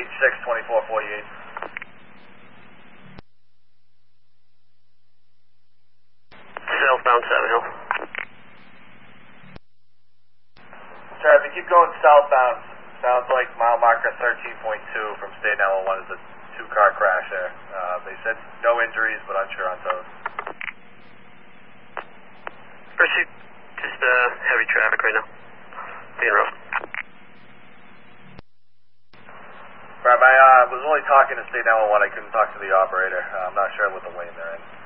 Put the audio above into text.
862448. Southbound 7 Hill. Traffic, keep going southbound. Sounds like mile marker 13.2 from State 911 is a two-car crash there. They said no injuries, but unsure on those. Pursuit, just heavy traffic right now. Being rough. Right, I was only talking to State 911. I couldn't talk to the operator. I'm not sure what the lane they're in.